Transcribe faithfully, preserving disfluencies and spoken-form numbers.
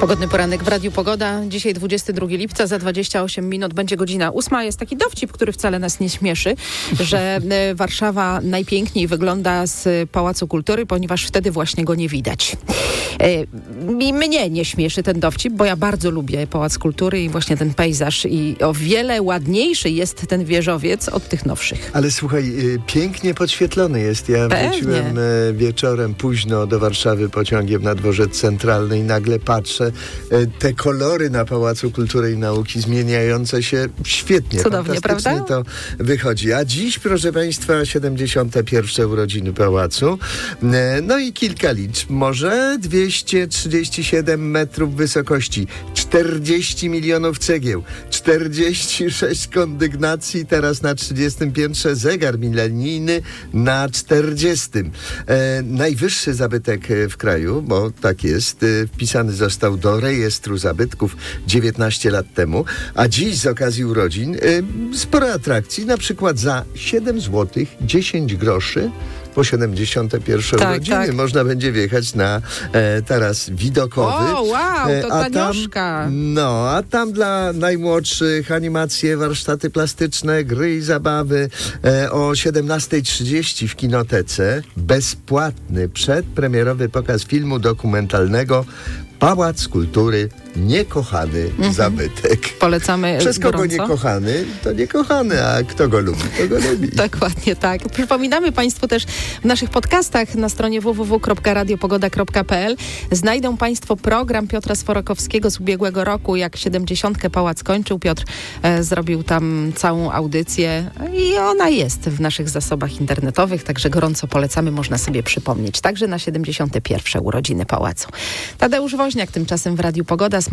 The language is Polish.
Pogodny poranek w Radiu Pogoda. Dzisiaj dwudziestego drugiego lipca, za dwadzieścia osiem minut będzie godzina ósma. Jest taki dowcip, który wcale nas nie śmieszy, że Warszawa najpiękniej wygląda z Pałacu Kultury, ponieważ wtedy właśnie go nie widać. I mnie nie śmieszy ten dowcip, bo ja bardzo lubię Pałac Kultury i właśnie ten pejzaż i o wiele ładniejszy jest ten wieżowiec od tych nowszych. Ale słuchaj, pięknie podświetlony jest. Ja Pewnie. wróciłem wieczorem późno do Warszawy pociągiem na Dworzec Centralny i nagle patrzę, te kolory na Pałacu Kultury i Nauki zmieniające się świetnie. Cudownie, fantastycznie prawda? to wychodzi. A dziś, proszę Państwa, siedemdziesiąte pierwsze urodziny Pałacu. No i kilka liczb. Może dwieście trzydzieści siedem metrów wysokości, czterdzieści milionów cegieł, czterdzieści sześć kondygnacji, teraz na trzydziestym piętrze zegar milenijny na czterdziestym. E, najwyższy zabytek w kraju, bo tak jest, e, wpisany został do rejestru zabytków dziewiętnaście lat temu, a dziś z okazji urodzin e, sporo atrakcji, na przykład za siedem złotych dziesięć groszy po siedemdziesiąte pierwsze tak, urodziny tak. można będzie wjechać na e, taras widokowy. O, wow, to a tanioszka. Tam, no, a tam dla najmłodszych animacje, warsztaty plastyczne, gry i zabawy. E, o siedemnasta trzydzieści w kinotece bezpłatny przedpremierowy pokaz filmu dokumentalnego Pałac Kultury, niekochany mhm. zabytek. Polecamy Przez kogo gorąco. niekochany, to niekochany, a kto go lubi, to go lubi. Dokładnie tak. Przypominamy Państwu też w naszych podcastach na stronie w w w kropka radio pogoda kropka p l znajdą Państwo program Piotra Sforokowskiego z ubiegłego roku, jak siedemdziesiątkę Pałac kończył. Piotr e, zrobił tam całą audycję i ona jest w naszych zasobach internetowych, także gorąco polecamy, można sobie przypomnieć. Także na siedemdziesiąte pierwsze urodziny Pałacu. Tadeusz Woźniak tymczasem w Radiu Pogoda.